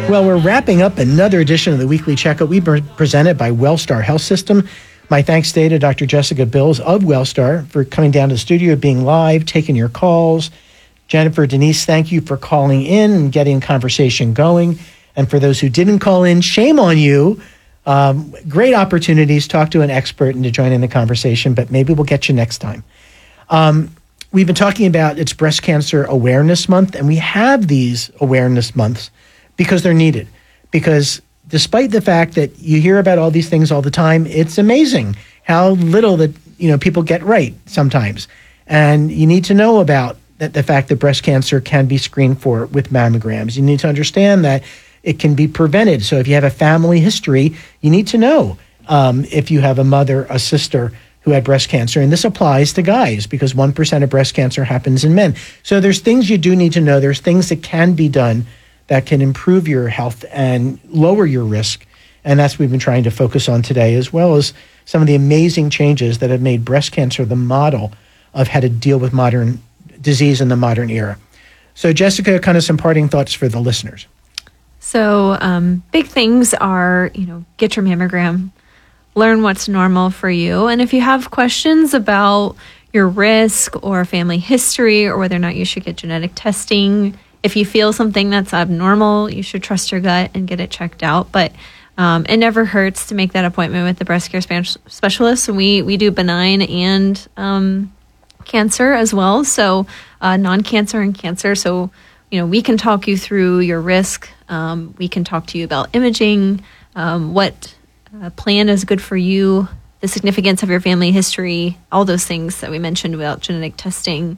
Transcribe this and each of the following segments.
Well, we're wrapping up another edition of the Weekly Checkup. We were presented by Wellstar Health System. My thanks today to Dr. Jessica Bills of Wellstar for coming down to the studio, being live, taking your calls. Jennifer, Denise, thank you for calling in and getting conversation going. And for those who didn't call in, shame on you. Great opportunities. Talk to an expert and to join in the conversation, but maybe we'll get you next time. We've been talking about it's Breast Cancer Awareness Month, and we have these awareness months because they're needed. Because despite the fact that you hear about all these things all the time, it's amazing how little that people get right sometimes. And you need to know about the fact that breast cancer can be screened for with mammograms. You need to understand that it can be prevented. So if you have a family history, you need to know if you have a mother, a sister who had breast cancer. And this applies to guys because 1% of breast cancer happens in men. So there's things you do need to know. There's things that can be done that can improve your health and lower your risk. And that's what we've been trying to focus on today, as well as some of the amazing changes that have made breast cancer the model of how to deal with modern disease in the modern era. So Jessica, kind of some parting thoughts for the listeners. So big things are, get your mammogram, learn what's normal for you. And if you have questions about your risk or family history or whether or not you should get genetic testing, if you feel something that's abnormal, you should trust your gut and get it checked out. But it never hurts to make that appointment with the breast care specialist. We do benign and cancer as well. So non-cancer and cancer. So, we can talk you through your risk. We can talk to you about imaging, what plan is good for you, the significance of your family history, all those things that we mentioned about genetic testing,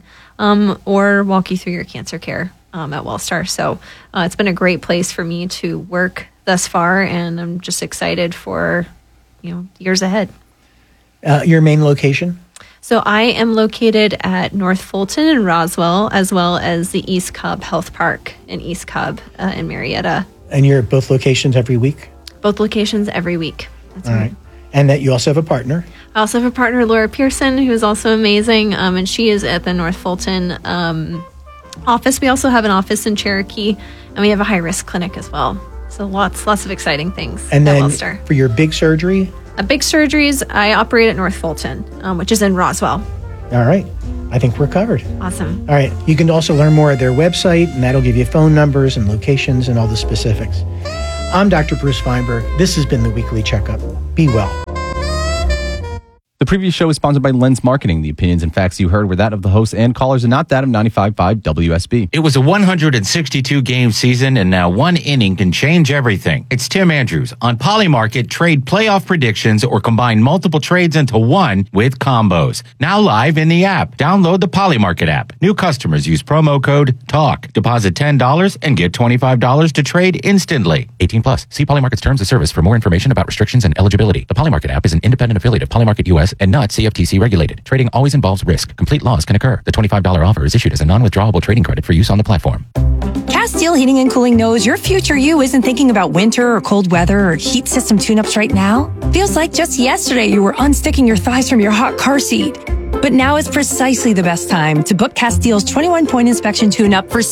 or walk you through your cancer care at Wellstar. So it's been a great place for me to work thus far, and I'm just excited for years ahead. Your main location? So I am located at North Fulton in Roswell, as well as the East Cobb Health Park in East Cobb in Marietta. And you're at both locations every week? Both locations every week. That's right. And that you also have a partner? I also have a partner, Laura Pearson, who is also amazing, and she is at the North Fulton office. We also have an office in Cherokee, and we have a high-risk clinic as well. So lots of exciting things and at then Wellstar. For your big surgery? Big surgeries, I operate at North Fulton, which is in Roswell. All right. I think we're covered. Awesome. All right. You can also learn more at their website, and that'll give you phone numbers and locations and all the specifics. I'm Dr. Bruce Feinberg. This has been the Weekly Checkup. Be well. The previous show is sponsored by Lens Marketing. The opinions and facts you heard were that of the hosts and callers and not that of 95.5 WSB. It was a 162-game season, and now one inning can change everything. It's Tim Andrews on Polymarket. Trade playoff predictions or combine multiple trades into one with combos. Now live in the app. Download the Polymarket app. New customers use promo code TALK. Deposit $10 and get $25 to trade instantly. 18 plus. See Polymarket's terms of service for more information about restrictions and eligibility. The Polymarket app is an independent affiliate of Polymarket US and not CFTC regulated. Trading always involves risk. Complete loss can occur. The $25 offer is issued as a non-withdrawable trading credit for use on the platform. Castile Heating and Cooling knows your future you isn't thinking about winter or cold weather or heat system tune-ups right now. Feels like just yesterday you were unsticking your thighs from your hot car seat. But now is precisely the best time to book Castile's 21-point inspection tune-up for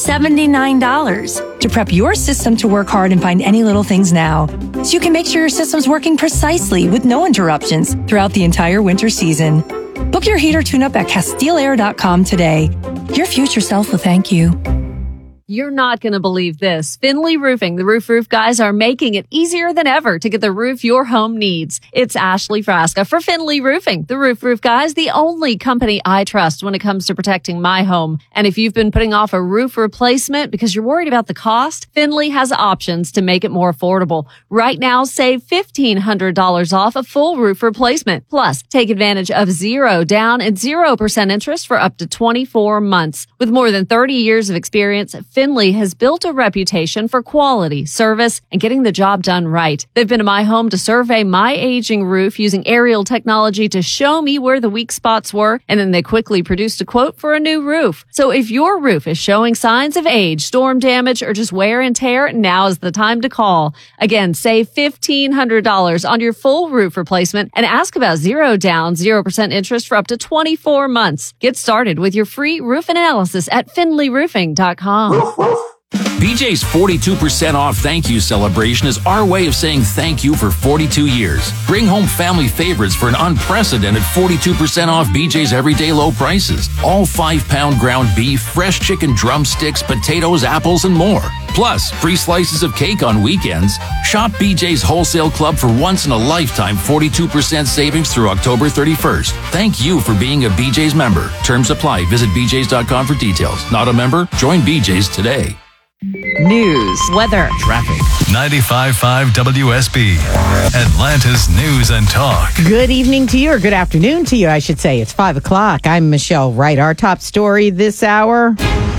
$79 to prep your system to work hard and find any little things now, so you can make sure your system's working precisely with no interruptions throughout the entire winter season. Book your heater tune-up at CastileAir.com today. Your future self will thank you. You're not going to believe this. Finley Roofing, the roof guys, are making it easier than ever to get the roof your home needs. It's Ashley Frasca for Finley Roofing, the roof guys, the only company I trust when it comes to protecting my home. And if you've been putting off a roof replacement because you're worried about the cost, Finley has options to make it more affordable. Right now, save $1,500 off a full roof replacement. Plus, take advantage of 0 down and 0% interest for up to 24 months. With more than 30 years of experience, Finley has built a reputation for quality, service, and getting the job done right. They've been to my home to survey my aging roof using aerial technology to show me where the weak spots were, and then they quickly produced a quote for a new roof. So if your roof is showing signs of age, storm damage, or just wear and tear, now is the time to call. Again, save $1,500 on your full roof replacement and ask about 0 down, 0% interest for up to 24 months. Get started with your free roof analysis at finleyroofing.com. BJ's 42% off thank you celebration is our way of saying thank you for 42 years. Bring home family favorites for an unprecedented 42% off BJ's everyday low prices. All 5-pound ground beef, fresh chicken drumsticks, potatoes, apples, and more. Plus, free slices of cake on weekends. Shop BJ's Wholesale Club for once-in-a-lifetime 42% savings through October 31st. Thank you for being a BJ's member. Terms apply. Visit bjs.com for details. Not a member? Join BJ's today. News, weather, Traffic. 95.5 WSB, Atlanta's News and Talk. Good evening to you, or good afternoon to you, I should say. It's 5 o'clock. I'm Michelle Wright. Our top story this hour.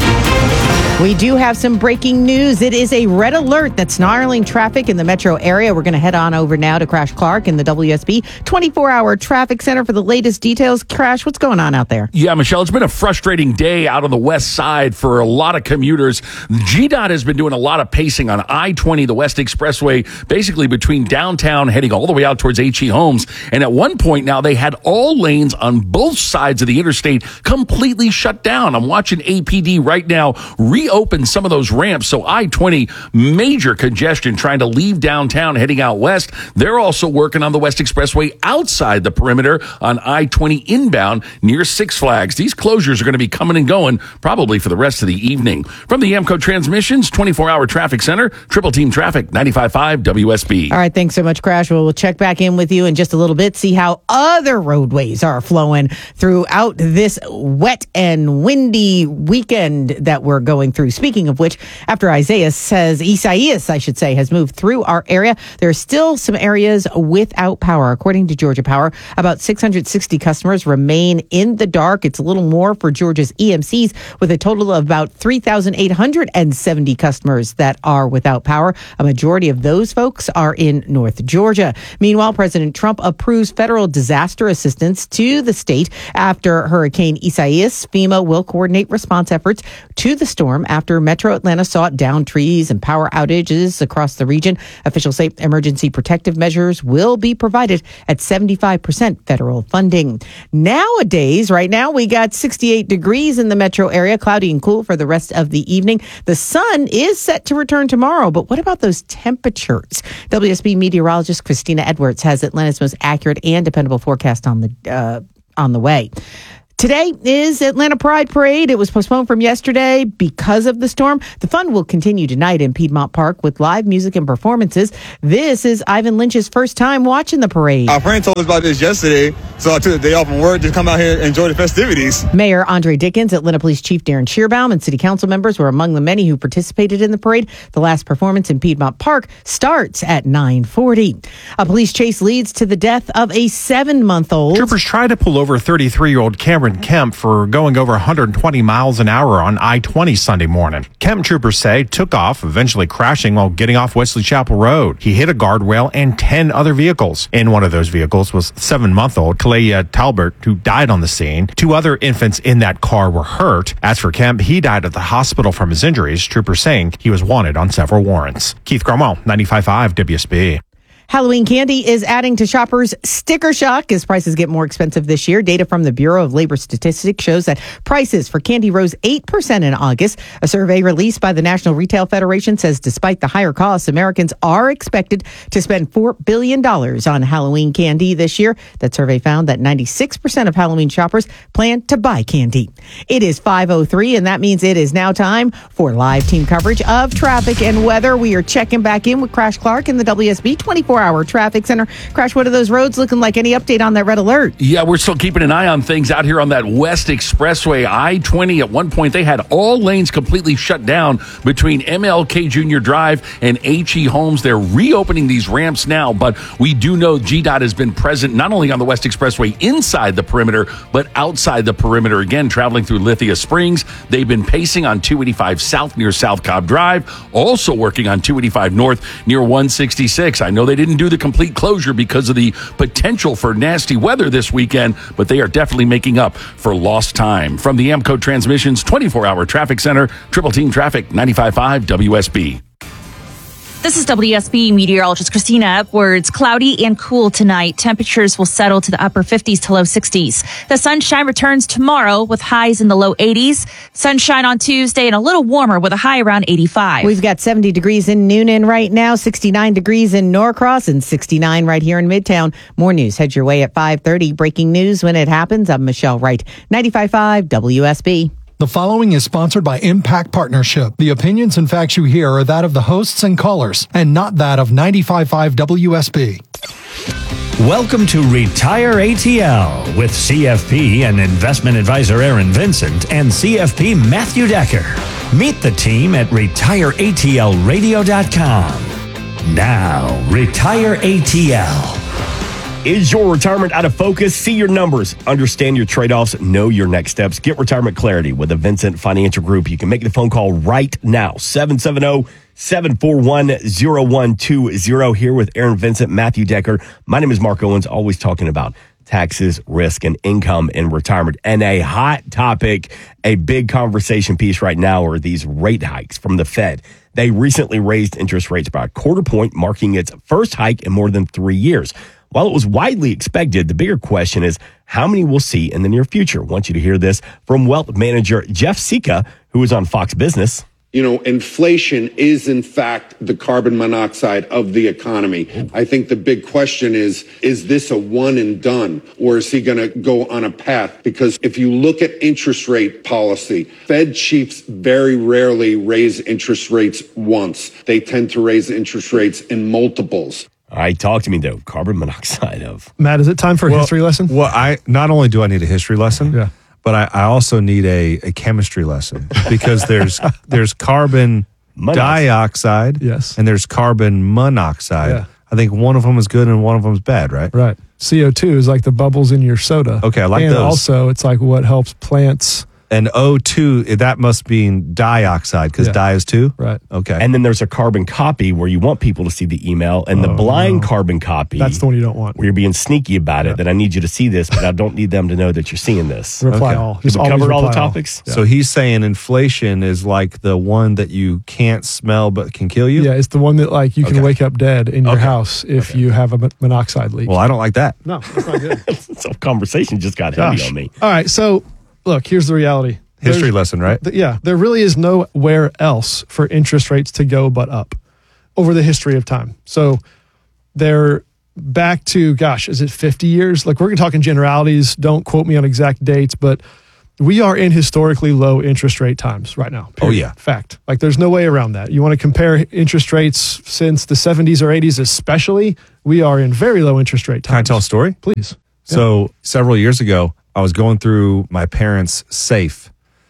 We do have some breaking news. It is a red alert that's snarling traffic in the metro area. We're going to head on over now to Crash Clark in the WSB 24-hour traffic center for the latest details. Crash, what's going on out there? Yeah, Michelle, it's been a frustrating day out on the west side for a lot of commuters. GDOT has been doing a lot of pacing on I-20, the West Expressway, basically between downtown heading all the way out towards H.E. Holmes. And at one point now, they had all lanes on both sides of the interstate completely shut down. I'm watching APD right now reopen some of those ramps. So I-20, major congestion trying to leave downtown heading out west. They're also working on the West Expressway outside the perimeter on I-20 inbound near Six Flags. These closures are going to be coming and going probably for the rest of the evening. From the Amco Transmissions 24-hour traffic center, Triple Team Traffic, 95.5 WSB. All right, thanks so much, Crash. Well, we'll check back in with you in just a little bit, see how other roadways are flowing throughout this wet and windy weekend that we're going through. Speaking of which, after Isaias, I should say, has moved through our area, there are still some areas without power. According to Georgia Power, about 660 customers remain in the dark. It's a little more for Georgia's EMCs, with a total of about 3,870 customers that are without power. A majority of those folks are in North Georgia. Meanwhile, President Trump approves federal disaster assistance to the state after Hurricane Isaias. FEMA will coordinate response efforts to the storm after Metro Atlanta saw downed trees and power outages across the region. Officials say emergency protective measures will be provided at 75% federal funding. Nowadays, right now, we got 68 degrees in the metro area, cloudy and cool for the rest of the evening. The sun is set to return tomorrow, but what about those temperatures? WSB meteorologist Christina Edwards has Atlanta's most accurate and dependable forecast on the way. Today is Atlanta Pride Parade. It was postponed from yesterday because of the storm. The fun will continue tonight in Piedmont Park with live music and performances. This is Ivan Lynch's first time watching the parade. Our friend told us about this yesterday, so I took the day off from work to come out here and enjoy the festivities. Mayor Andre Dickens, Atlanta Police Chief Darren Shearbaum, and city council members were among the many who participated in the parade. The last performance in Piedmont Park starts at 9:40. A police chase leads to the death of a 7-month-old. Troopers tried to pull over 33-year-old Cameron Kemp for going over 120 miles an hour on I-20 Sunday morning. Kemp, troopers say, took off, eventually crashing while getting off Wesley Chapel Road. He hit a guardrail and 10 other vehicles. In one of those vehicles was 7-month-old Kalea Talbert, who died on the scene. 2 other infants in that car were hurt. As for Kemp, he died at the hospital from his injuries, troopers saying he was wanted on several warrants. Keith Cromwell, 95.5 WSB. Halloween candy is adding to shoppers' sticker shock as prices get more expensive this year. Data from the Bureau of Labor Statistics shows that prices for candy rose 8% in August. A survey released by the National Retail Federation says despite the higher costs, Americans are expected to spend $4 billion on Halloween candy this year. That survey found that 96% of Halloween shoppers plan to buy candy. It is 5:03, and that means it is now time for live team coverage of traffic and weather. We are checking back in with Crash Clark in the WSB 24-hour traffic center. Crash, what are those roads looking like? Any update on that red alert? Yeah, we're still keeping an eye on things out here on that West Expressway. I-20, at one point, they had all lanes completely shut down between MLK Jr. Drive and H.E. Holmes. They're reopening these ramps now, but we do know GDOT has been present not only on the West Expressway inside the perimeter, but outside the perimeter, again, traveling through Lithia Springs. They've been pacing on 285 South near South Cobb Drive, also working on 285 North near 166. I know they didn't do the complete closure because of the potential for nasty weather this weekend, but they are definitely making up for lost time. From the Amco Transmissions 24-hour traffic center, Triple Team Traffic, 95.5 WSB. This is WSB meteorologist Christina Edwards. Cloudy and cool tonight. Temperatures will settle to the upper 50s to low 60s. The sunshine returns tomorrow with highs in the low 80s. Sunshine on Tuesday and a little warmer with a high around 85. We've got 70 degrees in Noonan right now, 69 degrees in Norcross, and 69 right here in Midtown. More news. Head your way at 5:30. Breaking news when it happens. I'm Michelle Wright, 95.5 WSB. The following is sponsored by Impact Partnership. The opinions and facts you hear are that of the hosts and callers, and not that of 95.5 WSB. Welcome to Retire ATL with CFP and investment advisor Aaron Vincent and CFP Matthew Decker. Meet the team at retireatlradio.com. Now, Retire ATL. Is your retirement out of focus? See your numbers, understand your trade-offs, know your next steps. Get retirement clarity with the Vincent Financial Group. You can make the phone call right now, 770-741-0120. Here with Aaron Vincent, Matthew Decker. My name is Mark Owens, always talking about taxes, risk, and income in retirement. And a hot topic, a big conversation piece right now are these rate hikes from the Fed. They recently raised interest rates by a quarter point, marking its first hike in more than 3 years. While it was widely expected, the bigger question is how many we'll see in the near future. I want you to hear this from wealth manager Jeff Sika, who is on Fox Business. You know, inflation is, in fact, the carbon monoxide of the economy. I think the big question is this a one and done, or is he going to go on a path? Because if you look at interest rate policy, Fed chiefs very rarely raise interest rates once. They tend to raise interest rates in multiples. All right, talk to me, though. Carbon monoxide of... Matt, is it time for a history lesson? Well, I not only do I need a history lesson, but I also need a chemistry lesson because there's carbon dioxide and there's carbon monoxide. Yeah. I think one of them is good and one of them is bad, right? Right. CO2 is like the bubbles in your soda. Okay, I like and those. And also, it's like what helps plants... And O2, that must mean dioxide because di is 2? Right. Okay. And then there's a carbon copy where you want people to see the email, and the blind carbon copy. That's the one you don't want. Where you're being sneaky about it, that I need you to see this, but I don't need them to know that you're seeing this. Reply all. Just cover all the topics? Yeah. So he's saying inflation is like the one that you can't smell but can kill you? Yeah, it's the one that like you can wake up dead in your house if you have a monoxide leak. Well, I don't like that. No, that's not good. So conversation just got heavy on me. All right, so look, here's the reality. History lesson, right? There really is nowhere else for interest rates to go but up over the history of time. So they're back to, is it 50 years? Like we're talking generalities. Don't quote me on exact dates, but we are in historically low interest rate times right now. Period. Oh, yeah. Fact. Like there's no way around that. You want to compare interest rates since the 70s or 80s especially, we are in very low interest rate times. Can I tell a story? Please. So several years ago, I was going through my parents' safe.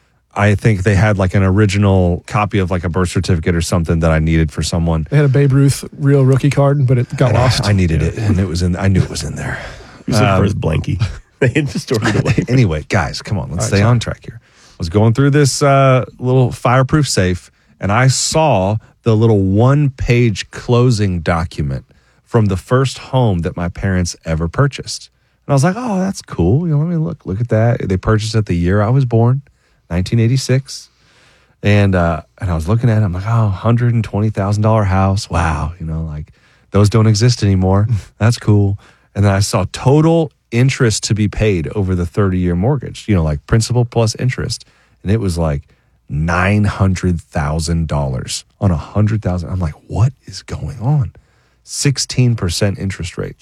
I think they had like an original copy of like a birth certificate or something that I needed for someone. They had a Babe Ruth real rookie card, but it got lost. I needed it, and it was in. I knew it was in there. It was the first blankie. They had just stored it away. Anyway, guys, come on, let's stay on track here. I was going through this little fireproof safe, and I saw the little one-page closing document from the first home that my parents ever purchased. And I was like, oh, that's cool. Let me look at that. They purchased it the year I was born. 1986, and I was looking at it. I'm like, $120,000 house. Wow, like those don't exist anymore. That's cool. And then I saw total interest to be paid over the 30-year mortgage. Like principal plus interest, and it was like $900,000 on $100,000. I'm like, what is going on? 16% interest rate.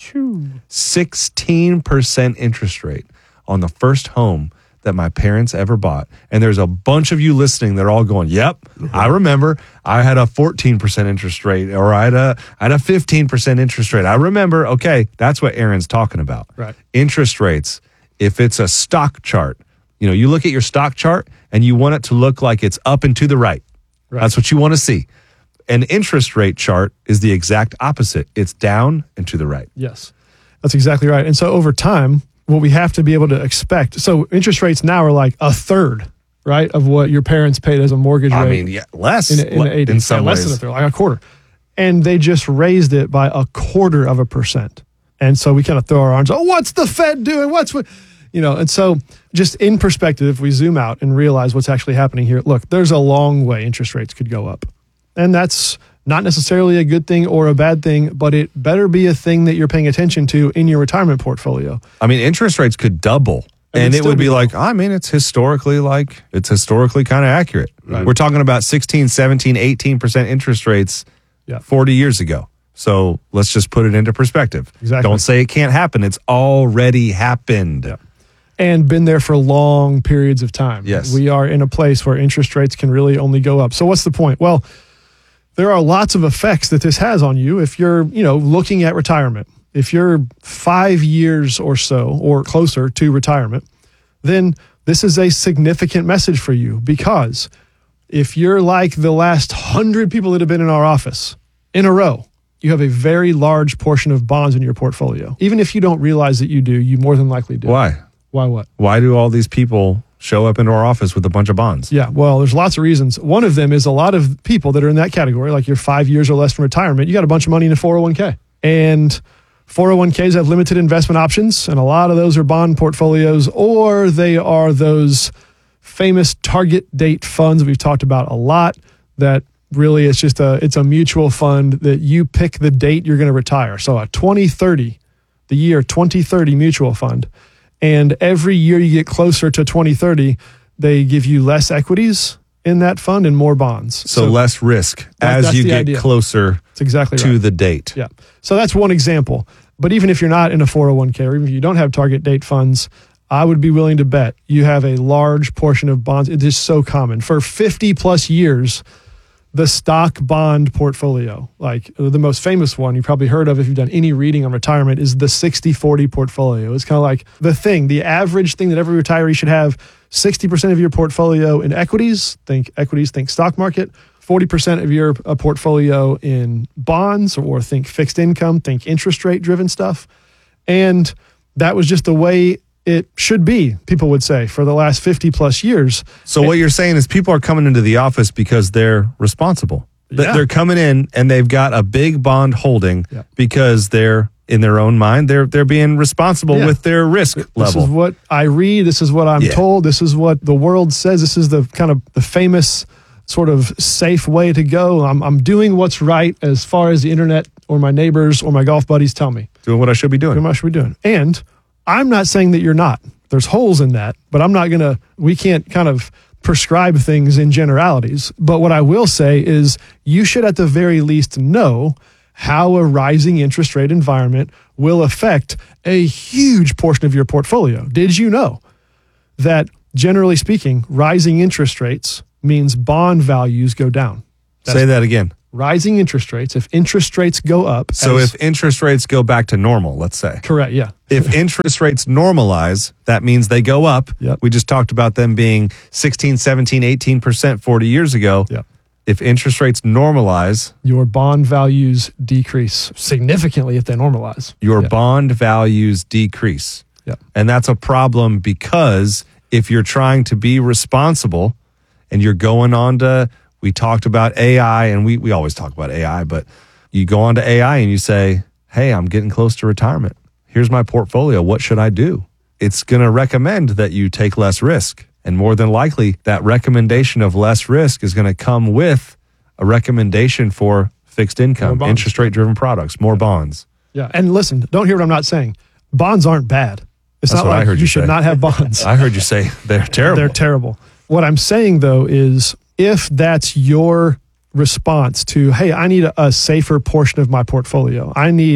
16% interest rate on the first home that my parents ever bought. And there's a bunch of you listening that are all going, yep, I remember I had a 14% interest rate, or I had a 15% interest rate. I remember. Okay, that's what Aaron's talking about. Right. Interest rates, if it's a stock chart, you look at your stock chart and you want it to look like it's up and to the right. That's what you want to see. An interest rate chart is the exact opposite. It's down and to the right. Yes, that's exactly right. And so over time, what we have to be able to expect. So interest rates now are like a third, right, of what your parents paid as a mortgage rate. I mean, less in the 80s. In some less ways. than a third, like a quarter. And they just raised it by 0.25%. And so we kind of throw our arms, what's the Fed doing? And so just in perspective, if we zoom out and realize what's actually happening here, look, there's a long way interest rates could go up. And that's Not necessarily a good thing or a bad thing, but it better be a thing that you're paying attention to in your retirement portfolio. I mean, interest rates could double. And it would be like, I mean, it's historically kind of accurate. Right. We're talking about 16, 17, 18% interest rates 40 years ago. So let's just put it into perspective. Exactly. Don't say it can't happen. It's already happened. Yeah. And been there for long periods of time. Yes. We are in a place where interest rates can really only go up. So what's the point? Well, there are lots of effects that this has on you if you're, looking at retirement. If you're 5 years or so or closer to retirement, then this is a significant message for you, because if you're like the last 100 people that have been in our office in a row, you have a very large portion of bonds in your portfolio. Even if you don't realize that you do, you more than likely do. Why? Why what? Why do all these people show up into our office with a bunch of bonds? Yeah, well, there's lots of reasons. One of them is a lot of people that are in that category, like you're 5 years or less from retirement, you got a bunch of money in a 401k. And 401ks have limited investment options, and a lot of those are bond portfolios, or they are those famous target date funds we've talked about a lot that really it's a mutual fund that you pick the date you're going to retire. So a 2030, the year 2030 mutual fund. And every year you get closer to 2030, they give you less equities in that fund and more bonds. So less risk as you get closer to the date. Yeah. So that's one example. But even if you're not in a 401k, or even if you don't have target date funds, I would be willing to bet you have a large portion of bonds. It is so common. For 50 plus years, the stock bond portfolio, like the most famous one you probably heard of if you've done any reading on retirement, is the 60-40 portfolio. It's kind of like the average thing that every retiree should have. 60% of your portfolio in equities, think stock market, 40% of your portfolio in bonds, or think fixed income, think interest rate driven stuff. And that was just the way it should be, people would say, for the last 50 plus years. So what you're saying is people are coming into the office because they're responsible. Yeah. They're coming in and they've got a big bond holding because they're, in their own mind, they're being responsible with their risk level. This is what I read. This is what I'm told. This is what the world says. This is the kind of the famous sort of safe way to go. I'm doing what's right as far as the internet or my neighbors or my golf buddies tell me. Doing what I should be doing. Doing what I should be doing. And I'm not saying that you're not. There's holes in that, but we can't kind of prescribe things in generalities. But what I will say is you should at the very least know how a rising interest rate environment will affect a huge portion of your portfolio. Did you know that, generally speaking, rising interest rates means bond values go down? Say that again. Rising interest rates, if interest rates go up. So if interest rates go back to normal, let's say. Correct, yeah. If interest rates normalize, that means they go up. Yep. We just talked about them being 16, 17, 18% 40 years ago. Yep. If interest rates normalize, your bond values decrease significantly if they normalize. Your bond values decrease. Yeah. And that's a problem because if you're trying to be responsible and you're going on to, we talked about AI, and we always talk about AI, but you go on to AI and you say, hey, I'm getting close to retirement. Here's my portfolio. What should I do? It's going to recommend that you take less risk. And more than likely, that recommendation of less risk is going to come with a recommendation for fixed income, interest rate driven products, more bonds. Yeah. And listen, don't hear what I'm not saying. Bonds aren't bad. It's That's not what like I heard you you should say. not have bonds. I heard you say they're terrible. They're terrible. What I'm saying, though, is if that's your response to, hey, I need a safer portion of my portfolio.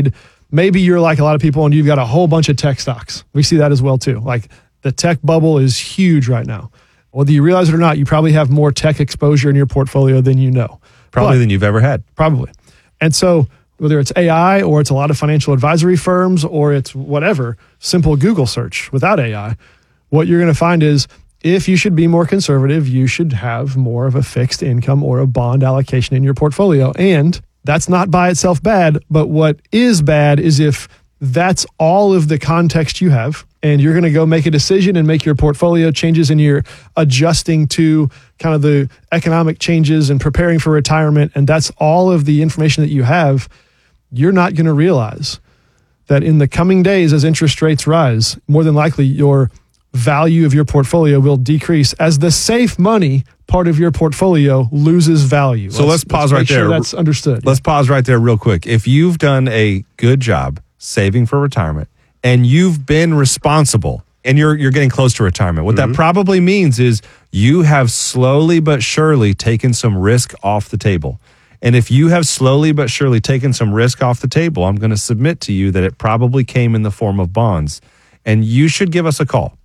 Maybe you're like a lot of people and you've got a whole bunch of tech stocks. We see that as well, too. Like the tech bubble is huge right now. Whether you realize it or not, you probably have more tech exposure in your portfolio than you know. Probably than you've ever had. Probably. And so whether it's AI or it's a lot of financial advisory firms or it's whatever, simple Google search without AI, what you're going to find is if you should be more conservative, you should have more of a fixed income or a bond allocation in your portfolio. And that's not by itself bad, but what is bad is if that's all of the context you have and you're going to go make a decision and make your portfolio changes and you're adjusting to kind of the economic changes and preparing for retirement, and that's all of the information that you have, you're not going to realize that in the coming days as interest rates rise, more than likely your value of your portfolio will decrease as the safe money part of your portfolio loses value. So let's pause right make there. Sure that's understood. Let's pause right there real quick. If you've done a good job saving for retirement and you've been responsible and you're getting close to retirement, what that probably means is you have slowly but surely taken some risk off the table. And if you have slowly but surely taken some risk off the table, I'm going to submit to you that it probably came in the form of bonds. And you should give us a call,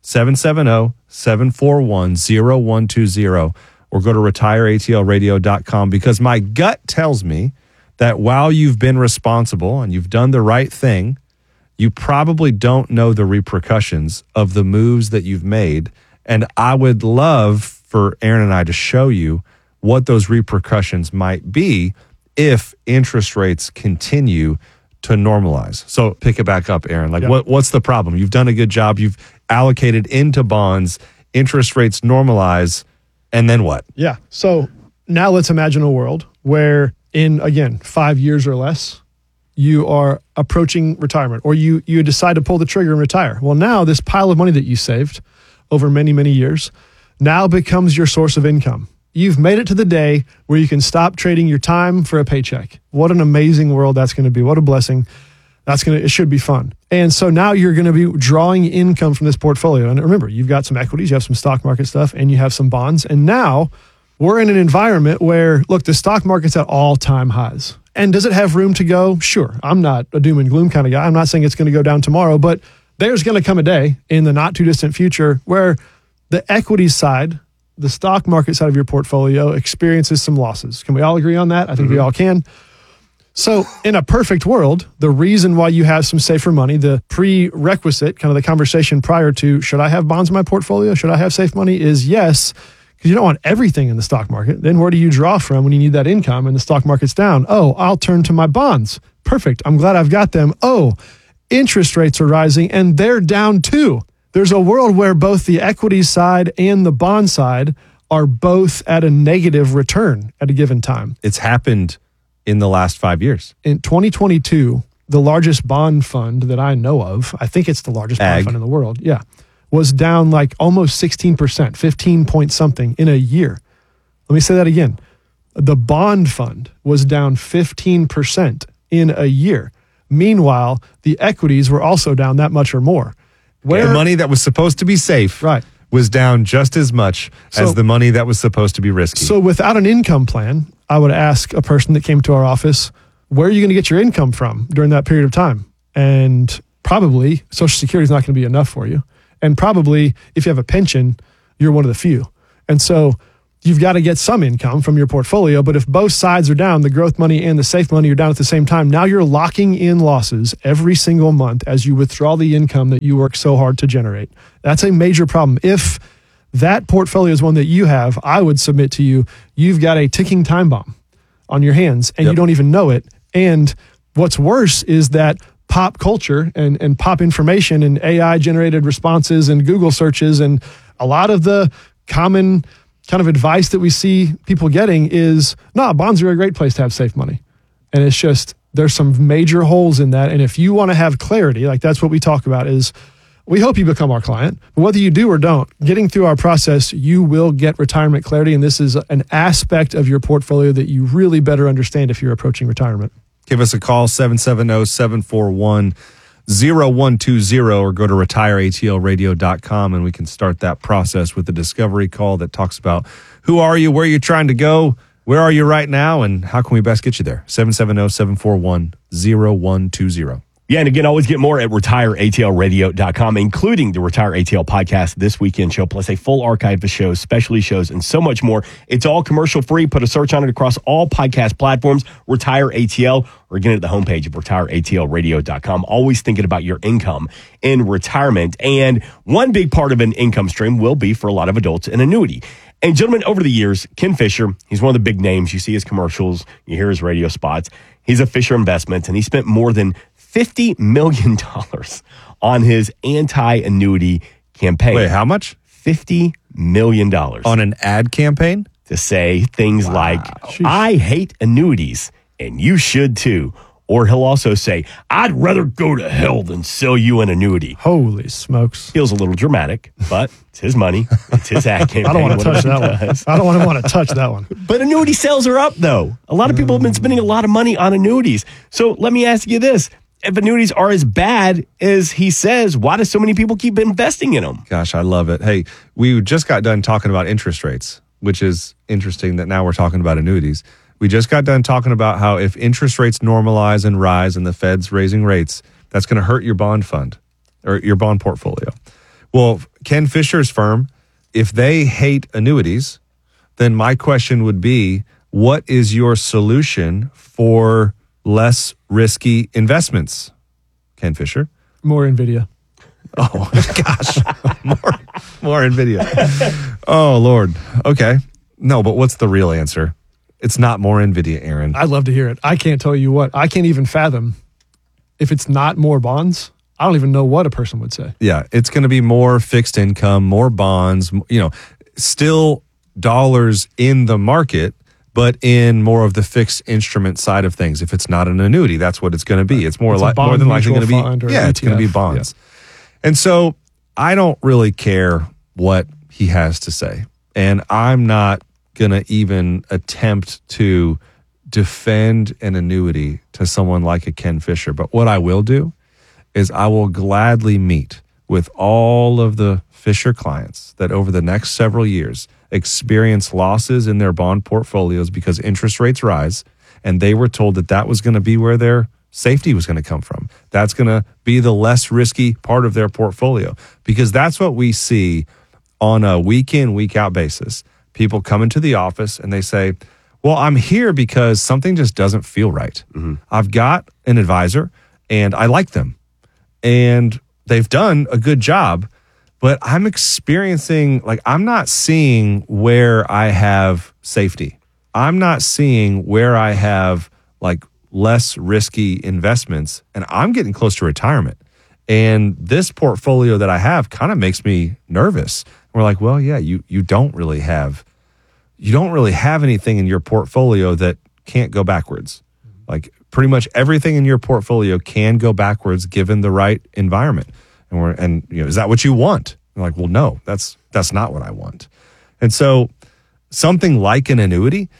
770-741-0120, or go to retireatlradio.com, because my gut tells me that while you've been responsible and you've done the right thing, you probably don't know the repercussions of the moves that you've made. And I would love for Aaron and I to show you what those repercussions might be if interest rates continue to normalize. So pick it back up, Aaron. What's the problem? You've done a good job. You've allocated into bonds. Interest rates normalize. And then what? Yeah. So now let's imagine a world where in, again, 5 years or less, you are approaching retirement, or you decide to pull the trigger and retire. Well, now this pile of money that you saved over many, many years now becomes your source of income. You've made it to the day where you can stop trading your time for a paycheck. What an amazing world that's going to be. What a blessing. It should be fun. And so now you're going to be drawing income from this portfolio. And remember, you've got some equities, you have some stock market stuff, and you have some bonds. And now we're in an environment where, look, the stock market's at all-time highs. And does it have room to go? Sure. I'm not a doom and gloom kind of guy. I'm not saying it's going to go down tomorrow, but there's going to come a day in the not too distant future where the equities side, the stock market side of your portfolio, experiences some losses. Can we all agree on that? I think we all can. So in a perfect world, the reason why you have some safer money, the prerequisite, kind of the conversation prior to, should I have bonds in my portfolio? Should I have safe money? Is yes, because you don't want everything in the stock market. Then where do you draw from when you need that income and the stock market's down? Oh, I'll turn to my bonds. Perfect. I'm glad I've got them. Oh, interest rates are rising and they're down too. There's a world where both the equity side and the bond side are both at a negative return at a given time. It's happened in the last 5 yeyears. In 2022, the largest bond fund that I know of, I think it's the largest bond fund in the world, was down like almost 16%, 15 point something in a year. Let me say that again. The bond fund was down 15% in a year. Meanwhile, the equities were also down that much or more. The money that was supposed to be safe was down just as much as the money that was supposed to be risky. So without an income plan, I would ask a person that came to our office, where are you going to get your income from during that period of time? And probably Social Security is not going to be enough for you. And probably if you have a pension, you're one of the few. And so you've got to get some income from your portfolio. But if both sides are down, the growth money and the safe money are down at the same time, now you're locking in losses every single month as you withdraw the income that you work so hard to generate. That's a major problem. If that portfolio is one that you have, I would submit to you, you've got a ticking time bomb on your hands and you don't even know it. And what's worse is that pop culture and pop information and AI generated responses and Google searches and a lot of the common kind of advice that we see people getting is, bonds are a great place to have safe money. And it's just, there's some major holes in that. And if you want to have clarity, like that's what we talk about is, we hope you become our client, but whether you do or don't, getting through our process, you will get retirement clarity. And this is an aspect of your portfolio that you really better understand if you're approaching retirement. Give us a call, 770-741-0120, or go to retireatlradio.com and we can start that process with the discovery call that talks about who are you, where you're trying to go, where are you right now, and how can we best get you there? 770-741-0120. Yeah, and again, always get more at retireatlradio.com, including the Retire ATL podcast, this weekend show, plus a full archive of shows, specialty shows, and so much more. It's all commercial free. Put a search on it across all podcast platforms, Retire ATL, or again at the homepage of retireatlradio.com. Always thinking about your income in retirement. And one big part of an income stream will be, for a lot of adults, an annuity. And gentlemen, over the years, Ken Fisher, he's one of the big names. You see his commercials, you hear his radio spots. He's a Fisher Investments, and he spent more than $50 million on his anti-annuity campaign. Wait, how much? $50 million. On an ad campaign? To say things like, I hate annuities, and you should too. Or he'll also say, I'd rather go to hell than sell you an annuity. Holy smokes. Feels a little dramatic, but it's his money. It's his ad campaign. I don't want to touch that one. I don't want to touch that one. But annuity sales are up, though. A lot of people have been spending a lot of money on annuities. So let me ask you this. If annuities are as bad as he says, why do so many people keep investing in them? Gosh, I love it. Hey, we just got done talking about interest rates, which is interesting that now we're talking about annuities. We just got done talking about how if interest rates normalize and rise and the Fed's raising rates, that's going to hurt your bond fund or your bond portfolio. Well, Ken Fisher's firm, if they hate annuities, then my question would be, what is your solution for less risky investments, Ken Fisher? More NVIDIA. Oh, gosh. more NVIDIA. Oh, Lord. Okay. No, but what's the real answer? It's not more NVIDIA, Aaron. I'd love to hear it. I can't tell you what. I can't even fathom if it's not more bonds. I don't even know what a person would say. Yeah, it's going to be more fixed income, more bonds, still dollars in the market, but in more of the fixed instrument side of things. If it's not an annuity, that's what it's going to be. It's more than likely going to be. Yeah, it's going to be bonds. Yeah. And so I don't really care what he has to say. And I'm not going to even attempt to defend an annuity to someone like a Ken Fisher. But what I will do is I will gladly meet with all of the Fisher clients that over the next several years experience losses in their bond portfolios because interest rates rise, and they were told that that was going to be where their safety was going to come from. That's going to be the less risky part of their portfolio, because that's what we see on a week in, week out basis. People come into the office and they say, well, I'm here because something just doesn't feel right. Mm-hmm. I've got an advisor and I like them and they've done a good job, but I'm experiencing, I'm not seeing where I have safety. I'm not seeing where I have less risky investments, and I'm getting close to retirement. And this portfolio that I have kind of makes me nervous. We're like, well, yeah, you don't really have anything in your portfolio that can't go backwards. Pretty much everything in your portfolio can go backwards given the right environment. And is that what you want? I'm like, well, no, that's not what I want. And so something like an annuity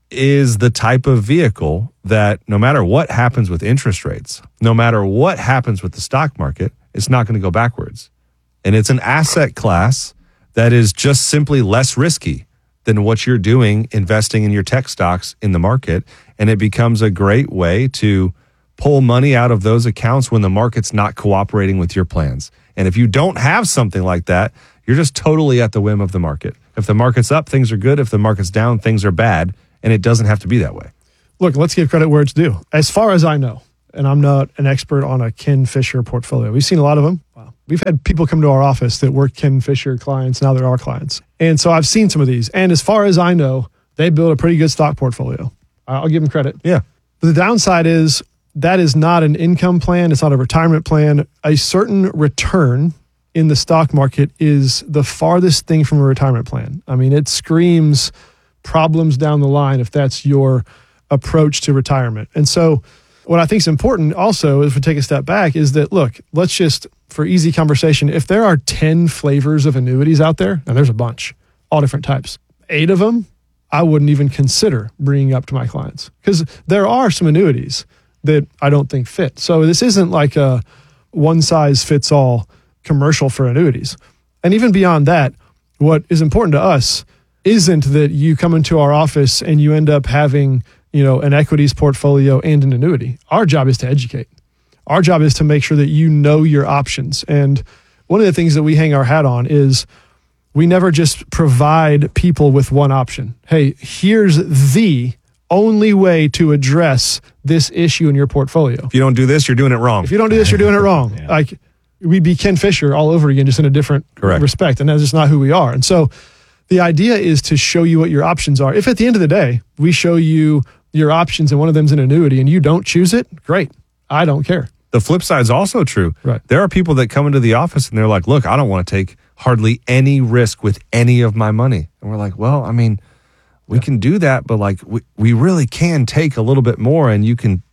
is the type of vehicle that no matter what happens with interest rates, no matter what happens with the stock market, it's not going to go backwards. And it's an asset class that is just simply less risky than what you're doing investing in your tech stocks in the market. And it becomes a great way to pull money out of those accounts when the market's not cooperating with your plans. And if you don't have something like that, you're just totally at the whim of the market. If the market's up, things are good. If the market's down, things are bad. And it doesn't have to be that way. Look, let's give credit where it's due. As far as I know, and I'm not an expert on a Ken Fisher portfolio, we've seen a lot of them. Wow. We've had people come to our office that were Ken Fisher clients. Now they're our clients. And so I've seen some of these. And as far as I know, they build a pretty good stock portfolio. I'll give them credit. Yeah. But the downside is that is not an income plan. It's not a retirement plan. A certain return in the stock market is the farthest thing from a retirement plan. I mean, it screams problems down the line if that's your approach to retirement. And so what I think is important also, if we take a step back, is that, look, let's just, for easy conversation, if there are 10 flavors of annuities out there, and there's a bunch, all different types, 8 of them, I wouldn't even consider bringing up to my clients, because there are some annuities that I don't think fit. So this isn't like a one-size-fits-all commercial for annuities. And even beyond that, what is important to us isn't that you come into our office and you end up having, an equities portfolio and an annuity. Our job is to educate. Our job is to make sure that you know your options. And one of the things that we hang our hat on is we never just provide people with one option. Hey, here's the only way to address this issue in your portfolio. If you don't do this, you're doing it wrong. If you don't do this, you're doing it wrong. Yeah. We'd be Ken Fisher all over again, just in a different respect. And that's just not who we are. And so the idea is to show you what your options are. If at the end of the day, we show you your options and one of them's an annuity and you don't choose it, great. I don't care. The flip side is also true. Right. There are people that come into the office and they're like, look, I don't want to take hardly any risk with any of my money. And we're like, well, I mean, we can do that, but we really can take a little bit more and you can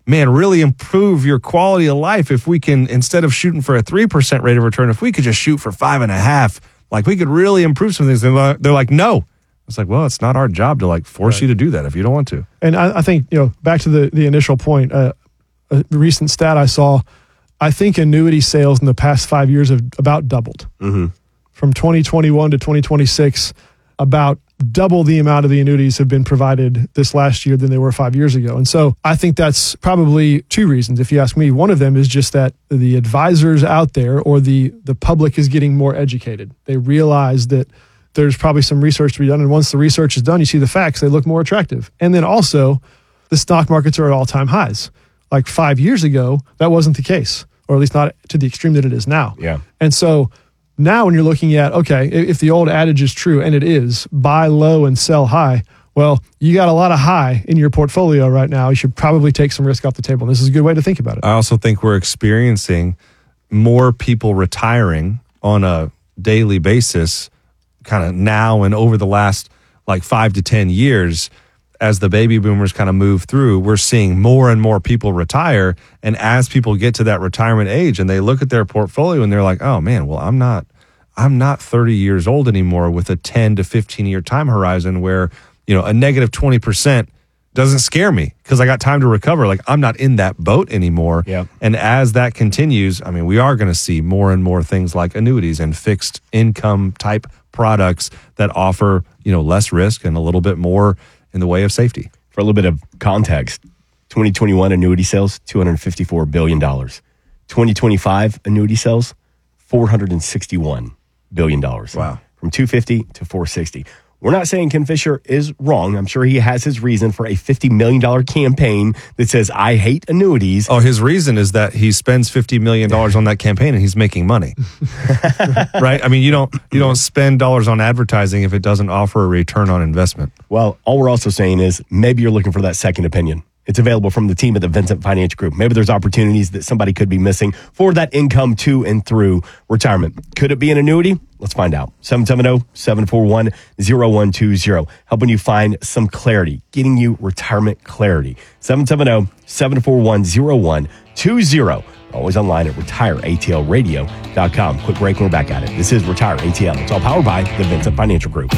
man, really improve your quality of life if we can, instead of shooting for a 3% rate of return, if we could just shoot for 5.5%, like we could really improve some things. They're like, no. It's like, well, it's not our job to like force you to do that if you don't want to. And I think, back to the initial point, a recent stat I saw, I think annuity sales in the past 5 years have about doubled. Mm-hmm. From 2021 to 2026, about double the amount of the annuities have been provided this last year than they were 5 years ago. And so I think that's probably two reasons, if you ask me. One of them is just that the advisors out there, or the public, is getting more educated. They realize that there's probably some research to be done. And once the research is done, you see the facts, they look more attractive. And then also, the stock markets are at all-time highs. Like 5 years ago, that wasn't the case, or at least not to the extreme that it is now. Yeah. And so now when you're looking at, okay, if the old adage is true, and it is, buy low and sell high, well, you got a lot of high in your portfolio right now. You should probably take some risk off the table. And this is a good way to think about it. I also think we're experiencing more people retiring on a daily basis kind of now and over the last like 5 to 10 years. As the baby boomers kind of move through, we're seeing more and more people retire. And as people get to that retirement age and they look at their portfolio and they're like, oh man, well, I'm not 30 years old anymore with a 10 to 15 year time horizon where, a negative 20% doesn't scare me because I got time to recover. Like, I'm not in that boat anymore. Yeah. And as that continues, I mean, we are going to see more and more things like annuities and fixed income type products that offer, less risk and a little bit more in the way of safety. For a little bit of context, 2021 annuity sales, $254 billion. 2025 annuity sales, $461 billion. Wow. From 250 to 460. We're not saying Ken Fisher is wrong. I'm sure he has his reason for a $50 million campaign that says, I hate annuities. Oh, his reason is that he spends $50 million on that campaign and he's making money. Right? I mean, you don't spend dollars on advertising if it doesn't offer a return on investment. Well, all we're also saying is maybe you're looking for that second opinion. It's available from the team at the Vincent Financial Group. Maybe there's opportunities that somebody could be missing for that income to and through retirement. Could it be an annuity? Let's find out. 770-741-0120. Helping you find some clarity, getting you retirement clarity. 770-741-0120. Always online at retireatlradio.com. Quick break and we're back at it. This is Retire ATL. It's all powered by the Vincent Financial Group.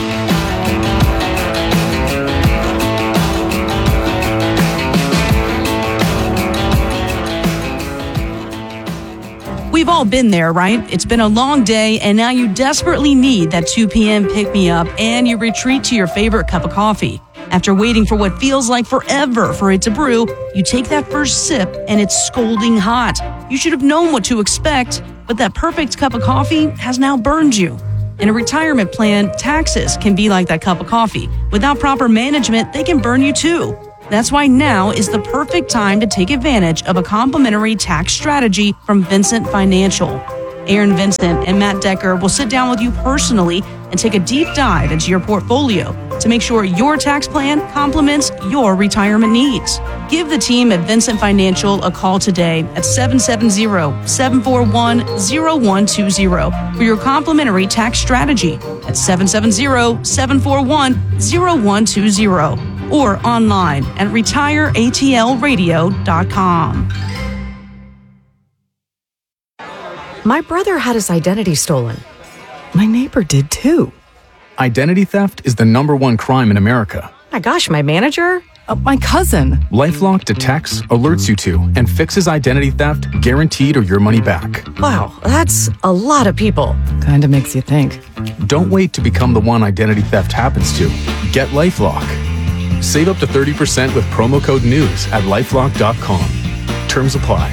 We've all been there, right? It's been a long day, and now you desperately need that 2 p.m. pick-me-up, and you retreat to your favorite cup of coffee. After waiting for what feels like forever for it to brew, you take that first sip, and it's scalding hot. You should have known what to expect, but that perfect cup of coffee has now burned you. In a retirement plan, taxes can be like that cup of coffee. Without proper management, they can burn you too. That's why now is the perfect time to take advantage of a complimentary tax strategy from Vincent Financial. Aaron Vincent and Matt Decker will sit down with you personally and take a deep dive into your portfolio to make sure your tax plan complements your retirement needs. Give the team at Vincent Financial a call today at 770-741-0120 for your complimentary tax strategy at 770-741-0120. or online at retireatlradio.com. My brother had his identity stolen. My neighbor did too. Identity theft is the #1 crime in America. My gosh, my manager? My cousin. LifeLock detects, alerts you to, and fixes identity theft guaranteed or your money back. Wow, that's a lot of people. Kinda makes you think. Don't wait to become the one identity theft happens to. Get LifeLock. Save up to 30% with promo code NEWS at LifeLock.com. Terms apply.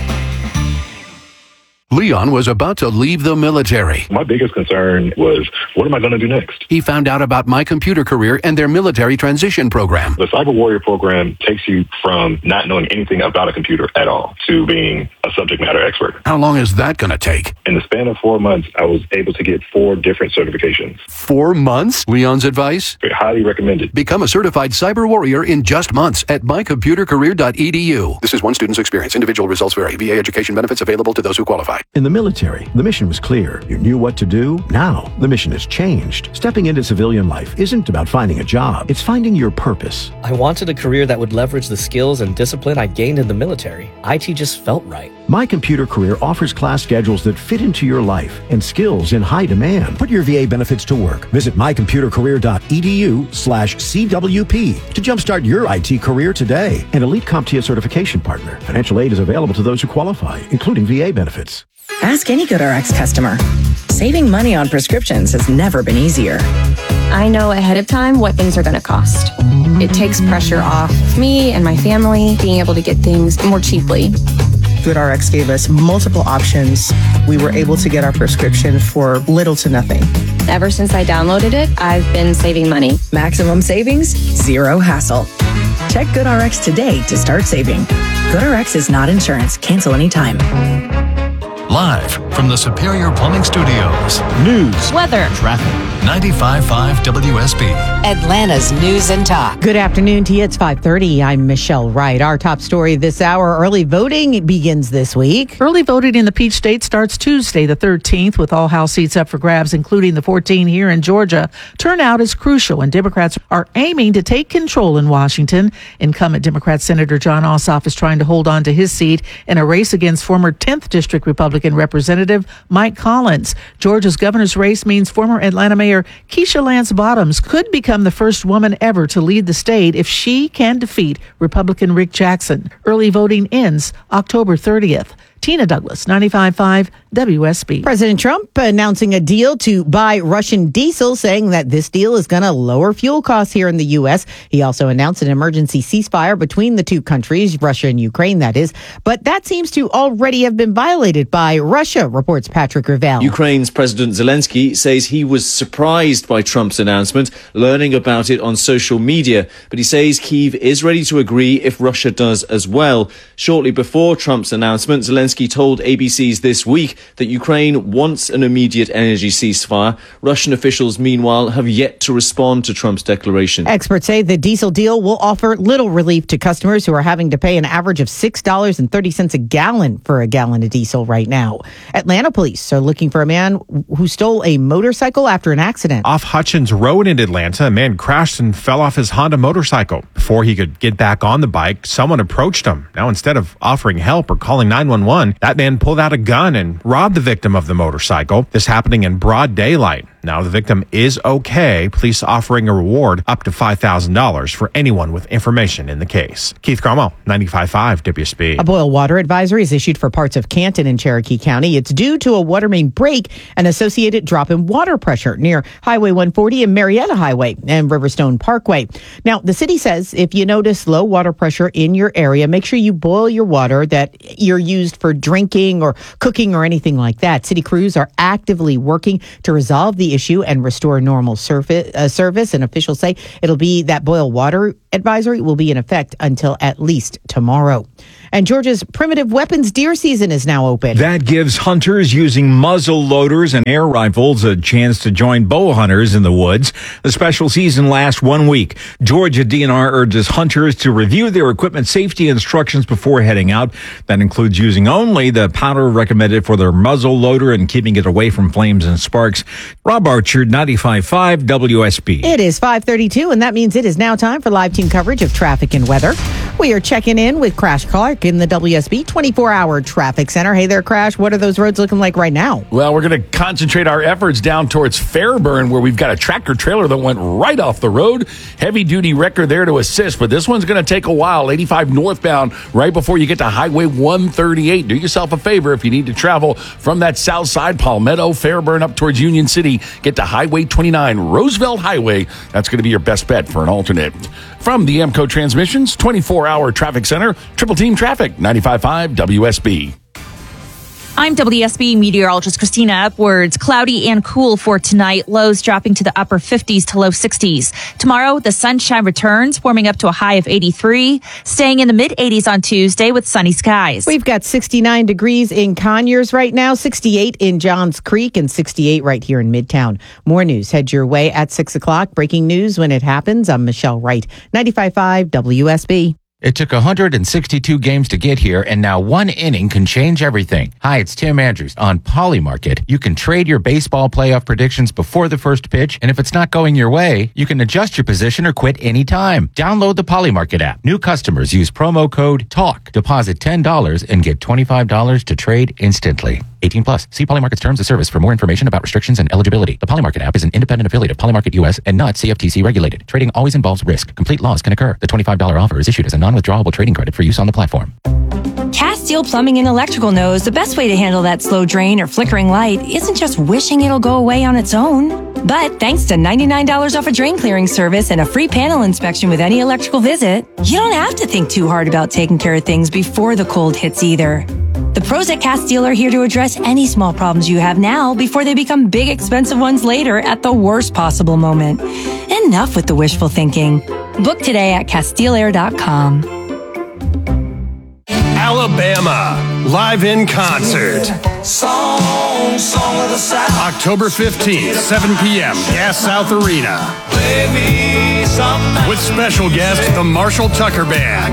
Leon was about to leave the military. My biggest concern was, what am I going to do next? He found out about My Computer Career and their military transition program. The Cyber Warrior program takes you from not knowing anything about a computer at all to being a subject matter expert. How long is that going to take? In the span of 4 months, I was able to get 4 different certifications. 4 months? Leon's advice? Highly recommended. Become a certified cyber warrior in just months at mycomputercareer.edu. This is one student's experience. Individual results vary. VA education benefits available to those who qualify. In the military, the mission was clear. You knew what to do. Now, the mission has changed. Stepping into civilian life isn't about finding a job. It's finding your purpose. I wanted a career that would leverage the skills and discipline I gained in the military. IT just felt right. My Computer Career offers class schedules that fit into your life and skills in high demand. Put your VA benefits to work. Visit mycomputercareer.edu/CWP to jumpstart your IT career today. An elite CompTIA certification partner. Financial aid is available to those who qualify, including VA benefits. Ask any GoodRx customer. Saving money on prescriptions has never been easier. I know ahead of time what things are going to cost. It takes pressure off me and my family being able to get things more cheaply. GoodRx gave us multiple options. We were able to get our prescription for little to nothing. Ever since I downloaded it, I've been saving money. Maximum savings, zero hassle. Check GoodRx today to start saving. GoodRx is not insurance. Cancel anytime. Live from the Superior Plumbing Studios. News, weather, traffic. 95.5 WSB. Atlanta's News and Talk. Good afternoon to you. It's 5:30. I'm Michelle Wright. Our top story this hour, early voting begins this week. Early voting in the Peach State starts Tuesday, the 13th, with all House seats up for grabs, including the 14 here in Georgia. Turnout is crucial, and Democrats are aiming to take control in Washington. Incumbent Democrat Senator John Ossoff is trying to hold on to his seat in a race against former 10th District Republican Representative Mike Collins. Georgia's governor's race means former Atlanta Mayor Keisha Lance Bottoms could become the first woman ever to lead the state if she can defeat Republican Rick Jackson. Early voting ends October 30th. Tina Douglas, 95.5 WSB. President Trump announcing a deal to buy Russian diesel, saying that this deal is going to lower fuel costs here in the U.S. He also announced an emergency ceasefire between the two countries, Russia and Ukraine, that is. But that seems to already have been violated by Russia, reports Patrick Ravel. Ukraine's President Zelensky says he was surprised by Trump's announcement, learning about it on social media. But he says Kyiv is ready to agree if Russia does as well. Shortly before Trump's announcement, Zelensky told ABC's This Week that Ukraine wants an immediate energy ceasefire. Russian officials, meanwhile, have yet to respond to Trump's declaration. Experts say the diesel deal will offer little relief to customers who are having to pay an average of $6.30 a gallon for a gallon of diesel right now. Atlanta police are looking for a man who stole a motorcycle after an accident. Off Hutchins Road in Atlanta, a man crashed and fell off his Honda motorcycle. Before he could get back on the bike, someone approached him. Now, instead of offering help or calling 911, that man pulled out a gun and robbed the victim of the motorcycle. This happening in broad daylight. Now, the victim is okay. Police offering a reward up to $5,000 for anyone with information in the case. Keith Cromwell, 95.5 WSB. A boil water advisory is issued for parts of Canton and Cherokee County. It's due to a water main break and associated drop in water pressure near Highway 140 and Marietta Highway and Riverstone Parkway. Now, the city says if you notice low water pressure in your area, make sure you boil your water that you're used for drinking or cooking or anything like that. City crews are actively working to resolve the issue and restore normal service. And officials say it'll be that boil water advisory will be in effect until at least tomorrow. And Georgia's primitive weapons deer season is now open. That gives hunters using muzzle loaders and air rifles a chance to join bow hunters in the woods. The special season lasts 1 week. Georgia DNR urges hunters to review their equipment safety instructions before heading out. That includes using only the powder recommended for their muzzle loader and keeping it away from flames and sparks. Rob Archer, 95.5 WSB. It is 5:32, and that means it is now time for live team coverage of traffic and weather. We are checking in with Crash Clark in the WSB 24-hour traffic center. Hey there, Crash. What are those roads looking like right now? Well, we're going to concentrate our efforts down towards Fairburn, where we've got a tractor trailer that went right off the road. Heavy-duty wrecker there to assist, but this one's going to take a while. 85 northbound, right before you get to Highway 138. Do yourself a favor if you need to travel from that south side, Palmetto, Fairburn, up towards Union City. Get to Highway 29, Roosevelt Highway. That's going to be your best bet for an alternate. From the AMCO Transmissions 24-hour traffic center, Triple Team Traffic, 95.5 WSB. I'm WSB meteorologist Christina Upwards. Cloudy and cool for tonight. Lows dropping to the upper 50s to low 60s. Tomorrow, the sunshine returns, warming up to a high of 83, staying in the mid 80s on Tuesday with sunny skies. We've got 69 degrees in Conyers right now, 68 in Johns Creek, and 68 right here in Midtown. More news head your way at 6 o'clock. Breaking news when it happens. I'm Michelle Wright, 95.5 WSB. It took 162 games to get here, and now one inning can change everything. Hi, it's Tim Andrews. On Polymarket, you can trade your baseball playoff predictions before the first pitch, and if it's not going your way, you can adjust your position or quit anytime. Download the Polymarket app. New customers use promo code TALK. Deposit $10 and get $25 to trade instantly. 18 plus. See Polymarket's terms of service for more information about restrictions and eligibility. The Polymarket app is an independent affiliate of Polymarket US and not CFTC regulated. Trading always involves risk. Complete loss can occur. The $25 offer is issued as a non-withdrawable trading credit for use on the platform. Castile Plumbing and Electrical knows the best way to handle that slow drain or flickering light isn't just wishing it'll go away on its own. But thanks to $99 off a drain clearing service and a free panel inspection with any electrical visit, you don't have to think too hard about taking care of things before the cold hits either. The pros at Castile are here to address any small problems you have now before they become big, expensive ones later at the worst possible moment. Enough with the wishful thinking. Book today at CastileAir.com. Alabama, live in concert. October 15th, 7 p.m., Gas South Arena. With special guest, the Marshall Tucker Band.